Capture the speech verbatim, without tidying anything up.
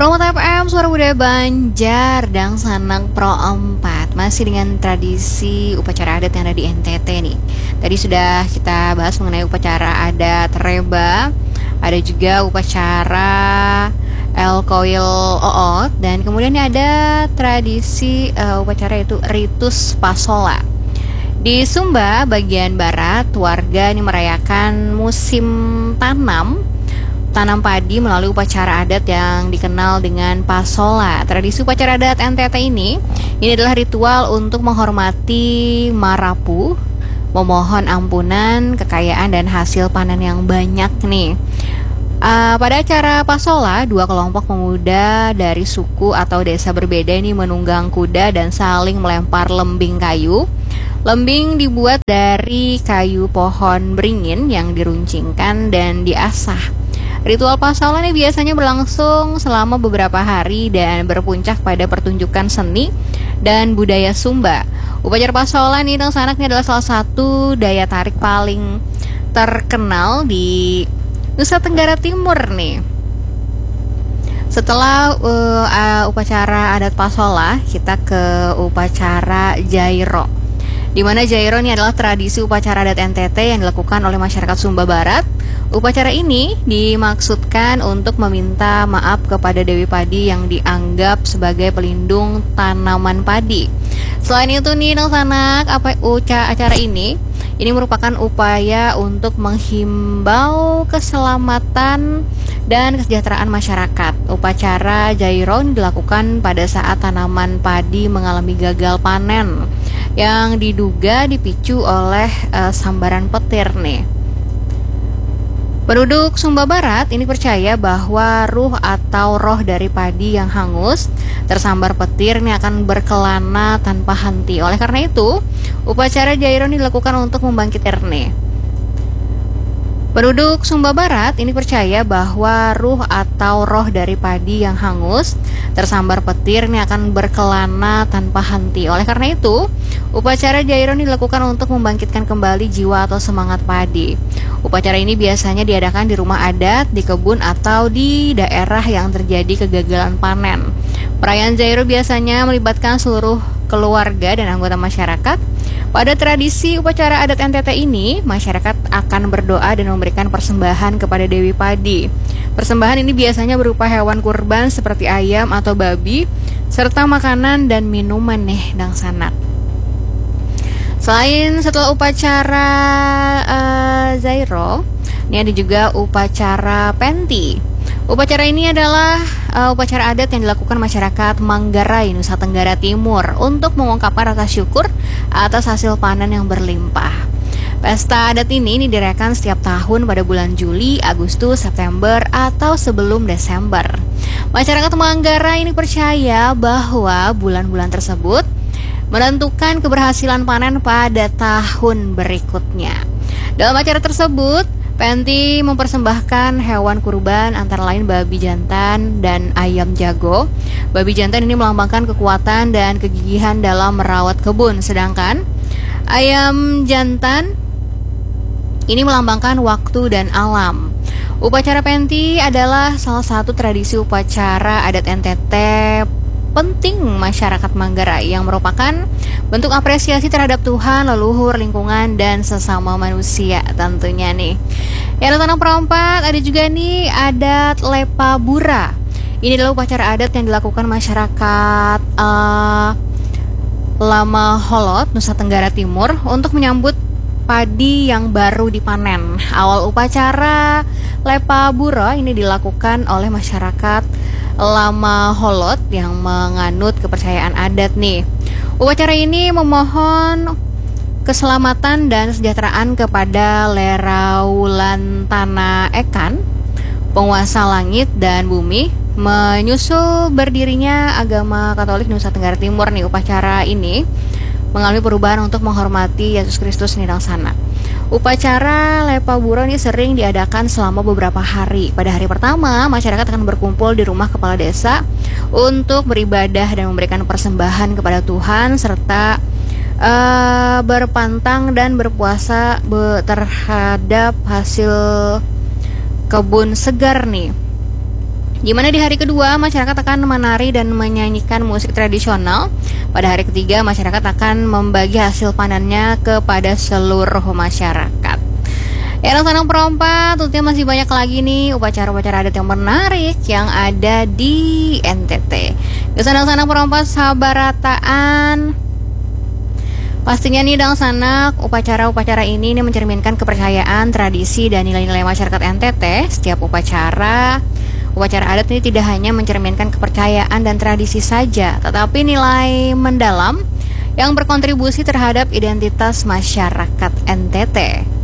Promo T F M Suara Budaya Banjar dan Sanak Pro empat masih dengan tradisi upacara adat yang ada di N T T nih. Tadi sudah kita bahas mengenai upacara adat Reba, ada juga upacara El Koil Oot, dan kemudian ini ada tradisi uh, upacara itu Ritus Pasola. Di Sumba bagian barat, warga ini merayakan musim tanam tanam padi melalui upacara adat yang dikenal dengan Pasola. Tradisi upacara adat N T T ini, ini adalah ritual untuk menghormati Marapu, memohon ampunan, kekayaan dan hasil panen yang banyak nih. Uh, pada acara Pasola, dua kelompok pemuda dari suku atau desa berbeda ini menunggang kuda dan saling melempar lembing kayu. Lembing dibuat dari kayu pohon beringin yang diruncingkan dan diasah. Ritual Pasola ini biasanya berlangsung selama beberapa hari dan berpuncak pada pertunjukan seni dan budaya Sumba. Upacara Pasola ini Dong Sanak ini adalah salah satu daya tarik paling terkenal di Nusa Tenggara Timur nih. Setelah uh, uh, upacara adat Pasola, kita ke upacara Jairo. Di mana Jairo ini adalah tradisi upacara adat N T T yang dilakukan oleh masyarakat Sumba Barat. Upacara ini dimaksudkan untuk meminta maaf kepada Dewi Padi yang dianggap sebagai pelindung tanaman padi. Selain itu nih Dong Sanak, apa uca acara ini? Ini merupakan upaya untuk menghimbau keselamatan dan kesejahteraan masyarakat. Upacara Jairo dilakukan pada saat tanaman padi mengalami gagal panen yang diduga dipicu oleh uh, sambaran petir nih. Penduduk Sumba Barat ini percaya bahwa ruh atau roh dari padi yang hangus tersambar petir ini akan berkelana tanpa henti. Oleh karena itu, upacara Jairo ini dilakukan untuk membangkitkan nih. Penduduk Sumba Barat ini percaya bahwa ruh atau roh dari padi yang hangus tersambar petir ini akan berkelana tanpa henti. Oleh karena itu, upacara Jairo ini dilakukan untuk membangkitkan kembali jiwa atau semangat padi. Upacara ini biasanya diadakan di rumah adat, di kebun, atau di daerah yang terjadi kegagalan panen. Perayaan Jairo biasanya melibatkan seluruh keluarga dan anggota masyarakat. Pada tradisi upacara adat N T T ini, masyarakat akan berdoa dan memberikan persembahan kepada Dewi Padi. Persembahan ini biasanya berupa hewan kurban seperti ayam atau babi, serta makanan dan minuman nih Dang Sanak. Selain setelah upacara uh, Jairo, ini ada juga upacara Penti. Upacara ini adalah uh, upacara adat yang dilakukan masyarakat Manggarai, Nusa Tenggara Timur untuk mengungkapkan rasa syukur atas hasil panen yang berlimpah. Pesta adat ini, ini dirayakan setiap tahun pada bulan Juli, Agustus, September, atau sebelum Desember. Masyarakat Manggarai ini percaya bahwa bulan-bulan tersebut menentukan keberhasilan panen pada tahun berikutnya. Dalam acara tersebut, Penti mempersembahkan hewan kurban antara lain babi jantan dan ayam jago. Babi jantan ini melambangkan kekuatan dan kegigihan dalam merawat kebun, sedangkan ayam jantan ini melambangkan waktu dan alam. Upacara Penti adalah salah satu tradisi upacara adat N T T penting masyarakat Manggarai yang merupakan bentuk apresiasi terhadap Tuhan, leluhur, lingkungan, dan sesama manusia tentunya nih. Ya, Tanah Perompat ada juga nih adat Lepabura. Ini adalah upacara adat yang dilakukan masyarakat uh, Lama Holot, Nusa Tenggara Timur untuk menyambut padi yang baru dipanen. Awal upacara Lepabura ini dilakukan oleh masyarakat Lama Holot yang menganut kepercayaan adat nih. Upacara ini memohon keselamatan dan kesejahteraan kepada Leraulan Tanah Ekan, penguasa langit dan bumi. Menyusul berdirinya agama Katolik Nusa Tenggara Timur nih, upacara ini mengalami perubahan untuk menghormati Yesus Kristus nih Dang Sanak. Upacara Lepabura ini sering diadakan selama beberapa hari. Pada hari pertama, masyarakat akan berkumpul di rumah kepala desa untuk beribadah dan memberikan persembahan kepada Tuhan, serta uh, berpantang dan berpuasa be- terhadap hasil kebun segar nih. Di mana di hari kedua masyarakat akan menari dan menyanyikan musik tradisional. Pada hari ketiga masyarakat akan membagi hasil panennya kepada seluruh masyarakat. Ya, anak-anak perompak, tentunya masih banyak lagi nih upacara-upacara adat yang menarik yang ada di N T T. Anak-anak perompak sabarataan. Pastinya nih dang sanak, upacara-upacara ini, ini mencerminkan kepercayaan, tradisi, dan nilai-nilai masyarakat N T T. Setiap upacara Upacara adat ini tidak hanya mencerminkan kepercayaan dan tradisi saja, tetapi nilai mendalam yang berkontribusi terhadap identitas masyarakat N T T.